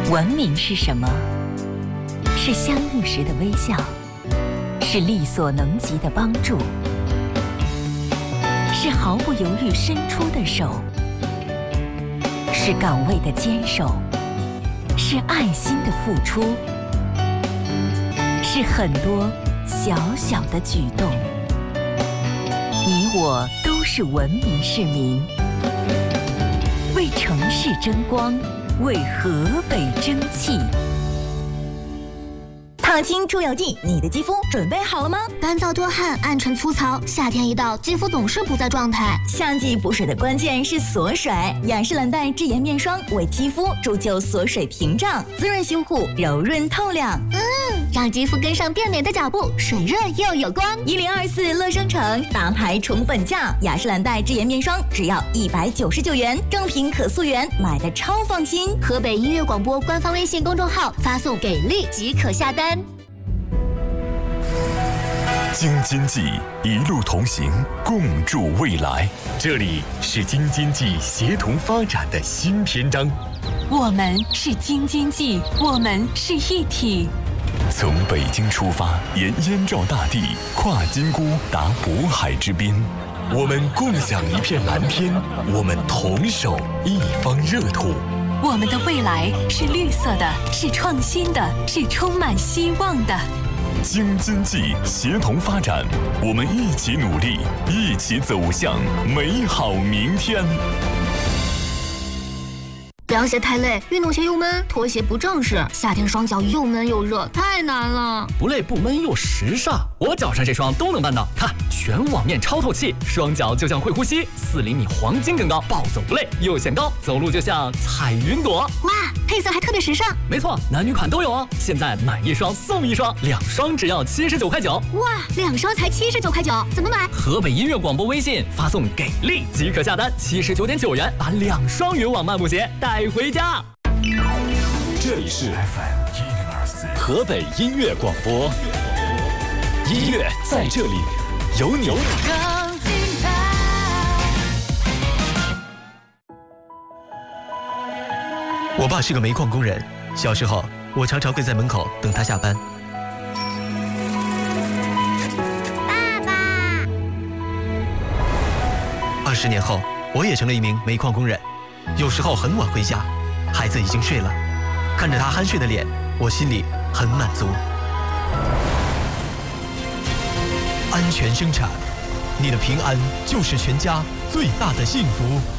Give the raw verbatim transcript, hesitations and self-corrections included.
文明是什么？是相遇时的微笑，是力所能及的帮助，是毫不犹豫伸出的手，是岗位的坚守，是爱心的付出，是很多小小的举动。你我都是文明市民，为城市争光，为河北争气。 烫青出油剂，你的肌肤准备好了吗？ 干燥多汗，暗沉粗糙，夏天一到，肌肤总是不在状态。 夏季补水的关键是锁水，雅诗兰黛智妍面霜为肌肤铸就锁水屏障，滋润修护，柔润透亮。 嗯，让肌肤跟上变美的脚步，水润又有光。 一零二四乐商城大牌宠本价，雅诗兰黛智妍面霜只要一百九十九元，正品可溯源，买的超放心。 河北音乐广播官方微信公众号发送给力即可下单。 京津冀一路同行，共筑未来。这里是京津冀协同发展的新篇章。 我们是京津冀，我们是一体。 从北京出发，沿燕赵大地，跨金沽，达渤海之滨。我们共享一片蓝天，我们同守一方热土。 我们的未来是绿色的，是创新的，是充满希望的。 京津冀协同发展，我们一起努力，一起走向美好明天。 凉鞋太累，运动鞋又闷，拖鞋不正式，夏天双脚又闷又热，太难了。 不累不闷又时尚，我脚上这双都能办到。看，全网面超透气，双脚就像会呼吸，四厘米黄金更高，暴走不累又显高，走路就像踩云朵。 哇，配色还特别时尚。 没错，男女款都有哦。现在买一双送一双，两双只要七十九块九。 哇，两双才七十九块九，怎么买？ 河北音乐广播微信发送给力即可下单，七十九点九元把两双云网漫步鞋带回家。 这里是 F M 一零二四河北音乐广播，音乐在这里，有你。 我爸是个煤矿工人，小时候我常常会在门口等他下班。 爸爸。 二十年后，我也成了一名煤矿工人，有时候很晚回家，孩子已经睡了，看着他酣睡的脸，我心里很满足。安全生产，你的平安就是全家最大的幸福。